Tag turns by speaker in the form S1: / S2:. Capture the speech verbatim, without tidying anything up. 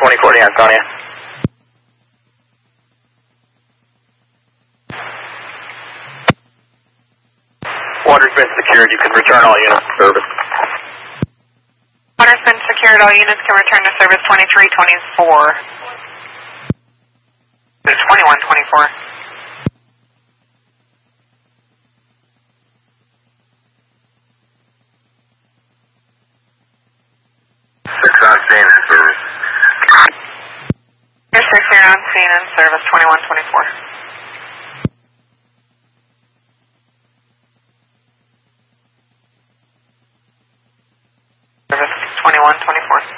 S1: twenty-four to Ansonia. Water's been secured. You can return all units to service.
S2: Water's been secured. All units can return to service twenty-three twenty-four. It's twenty-one twenty-four.
S1: Six on scene in service.
S2: Here's six here on scene in service twenty-one twenty-four. Service twenty-one twenty-four.